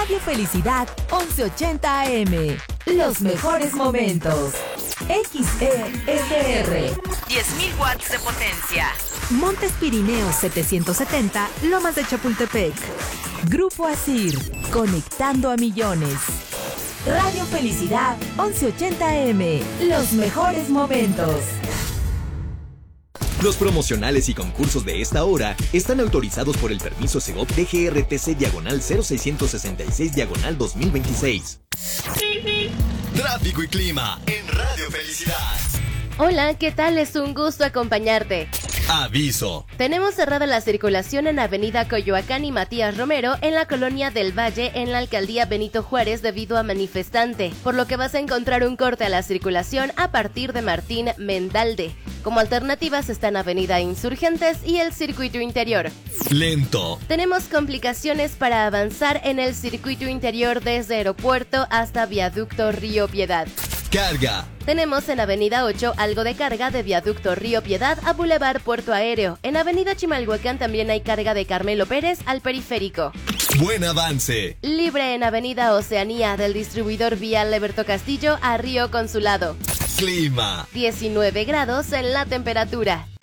Radio Felicidad 1180 AM. Los mejores momentos. XESR. 10.000 watts de potencia. Montes Pirineos 770, Lomas de Chapultepec. Grupo Asir, conectando a millones. Radio Felicidad 1180 AM. Los mejores momentos. Los promocionales y concursos de esta hora están autorizados por el permiso Segov DGRTC/0666/2026. Tráfico y clima en Radio Felicidad. Hola, ¿qué tal? Es un gusto acompañarte. Aviso. Tenemos cerrada la circulación en Avenida Coyoacán y Matías Romero en la Colonia del Valle en la Alcaldía Benito Juárez debido a manifestante, por lo que vas a encontrar un corte a la circulación a partir de Martín Mendalde. Como alternativas están Avenida Insurgentes y el Circuito Interior. Lento. Tenemos complicaciones para avanzar en el Circuito Interior desde Aeropuerto hasta Viaducto Río Piedad. Carga. Tenemos en Avenida 8 algo de carga de Viaducto Río Piedad a Boulevard Puerto Aéreo. En Avenida Chimalhuacán también hay carga de Carmelo Pérez al Periférico. Buen avance. Libre en Avenida Oceanía del distribuidor vial Leberto Castillo a Río Consulado. Clima. 19 grados en la temperatura.